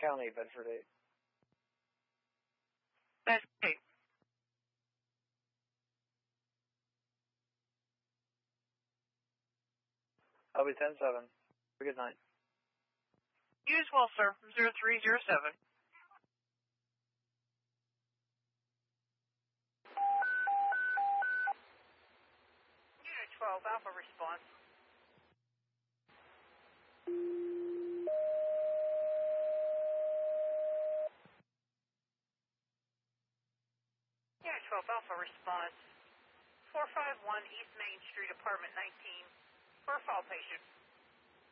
County, Bedford 8. Bedford 8. I'll be 10-7. Have a good night. You as well, sir. 0307. Unit 12, Alpha response. Unit 12, Alpha response. 451 East Main Street, apartment 19. For a fall patient.